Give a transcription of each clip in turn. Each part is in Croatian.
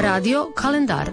Radio kalendar.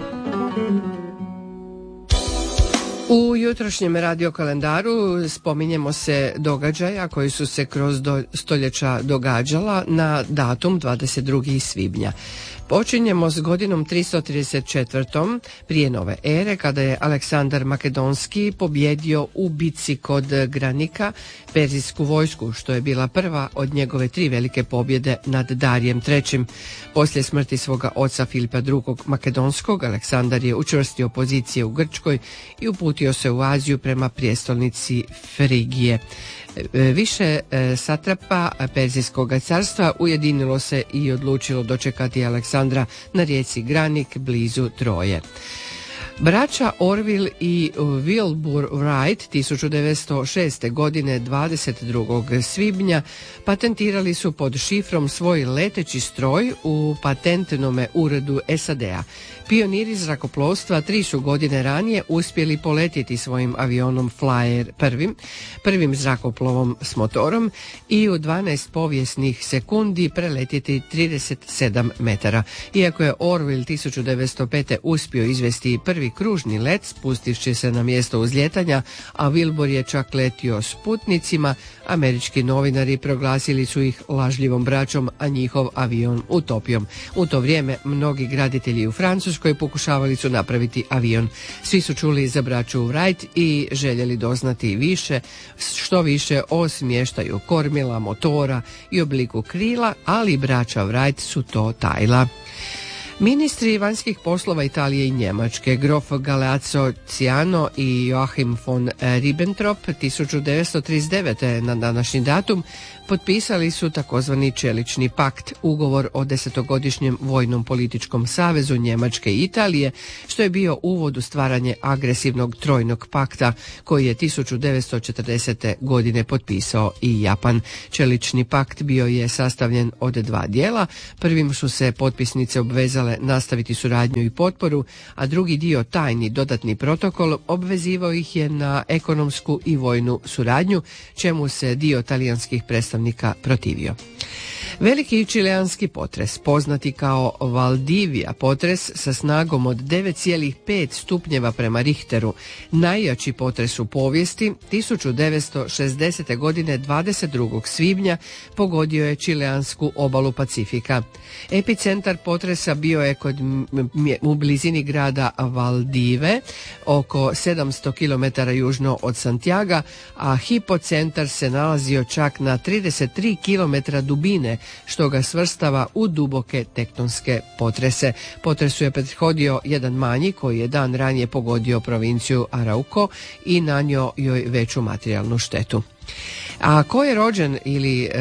U jutrošnjem radio kalendaru spominjemo se događaja koji su se kroz stoljeća događala na datum 22. svibnja. Počinjemo s godinom 334. prije nove ere, kada je Aleksandar Makedonski pobjedio u bitci kod Granika perzijsku vojsku, što je bila prva od njegove 3 velike pobjede nad Darijem III. Poslije smrti svoga oca Filipa II. Makedonskog, Aleksandar je učvrstio pozicije u Grčkoj i uputio se u Aziju prema prijestolnici Frigije. Više satrapa Perzijskog carstva ujedinilo se i odlučilo dočekati Aleksandra na rijeci Granik blizu Troje. Braća Orville i Wilbur Wright 1906. godine 22. svibnja patentirali su pod šifrom svoj leteći stroj u patentnome uredu SAD-a. Pioniri zrakoplovstva 3 su godine ranije uspjeli poletjeti svojim avionom Flyer prvim zrakoplovom s motorom i u 12 povijesnih sekundi preletjeti 37 metara. Iako je Orville 1905. uspio izvesti prvi kružni let spustivši se na mjesto uzljetanja, a Wilbur je čak letio s putnicima, američki novinari proglasili su ih lažljivom braćom, a njihov avion utopijom. U to vrijeme mnogi graditelji u Francuskoj pokušavali su napraviti avion. Svi su čuli za braću Wright i željeli doznati što više o smještaju kormila, motora i obliku krila, ali braća Wright su to tajila. Ministri vanjskih poslova Italije i Njemačke, grof Galeazzo Ciano i Joachim von Ribbentrop 1939. na današnji datum potpisali su takozvani Čelični pakt, ugovor o 10-godišnjem vojnom političkom savezu Njemačke i Italije, što je bio uvod u stvaranje agresivnog trojnog pakta koji je 1940. godine potpisao i Japan. Čelični pakt bio je sastavljen od 2 dijela. Prvim su se potpisnice obvezale nastaviti suradnju i potporu, a drugi dio, tajni dodatni protokol, obvezivao ih je na ekonomsku i vojnu suradnju, čemu se dio talijanskih predstavnika protivio. Veliki čileanski potres, poznati kao Valdivija potres sa snagom od 9,5 stupnjeva prema Richteru, najjači potres u povijesti, 1960. godine 22. svibnja pogodio je čileansku obalu Pacifika. Epicentar potresa bio je u blizini grada Valdive, oko 700 km južno od Santiaga, a hipocentar se nalazio čak na 33 km dubine, što ga svrstava u duboke tektonske potrese. Potresu je prethodio jedan manji koji je dan ranije pogodio provinciju Arauco i nanio joj veću materijalnu štetu. A ko je rođen ili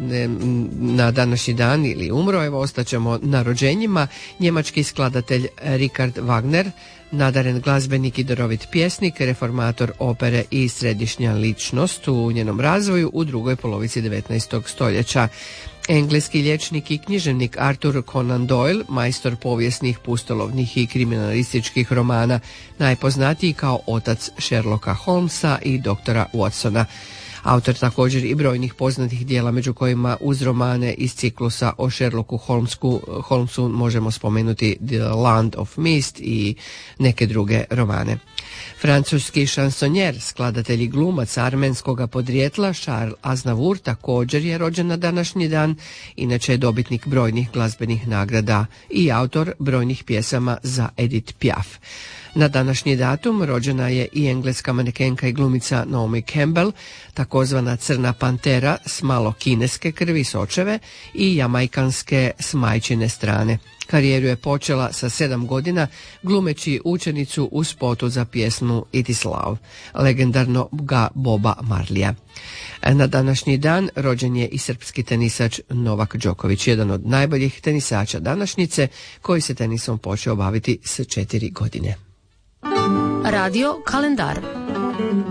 na današnji dan ili umro, evo ostaćemo na rođenjima. Njemački skladatelj Richard Wagner, nadaren glazbenik i darovit pjesnik, reformator opere i središnja ličnost u njenom razvoju u drugoj polovici 19. stoljeća. Engleski liječnik i književnik Arthur Conan Doyle, majstor povijesnih, pustolovnih i kriminalističkih romana, najpoznatiji kao otac Sherlocka Holmesa i doktora Watsona. Autor također i brojnih poznatih dijela, među kojima uz romane iz ciklusa o Sherlocku Holmesu možemo spomenuti The Land of Mist i neke druge romane. Francuski šansonjer, skladatelj i glumac armenskoga podrijetla Charles Aznavour također je rođen na današnji dan, inače je dobitnik brojnih glazbenih nagrada i autor brojnih pjesama za Edith Piaf. Na današnji datum rođena je i engleska manekenka i glumica Naomi Campbell, takozvana crna pantera s malo kineske krvi s očeve i jamajkanske s majčine strane. Karijeru je počela sa 7 godina glumeći učenicu u spotu za pjesmu It is Love, legendarnog Boba Marleya. Na današnji dan rođen je i srpski tenisač Novak Đoković, jedan od najboljih tenisača današnjice, koji se tenisom počeo baviti s 4 godine. Radio kalendar.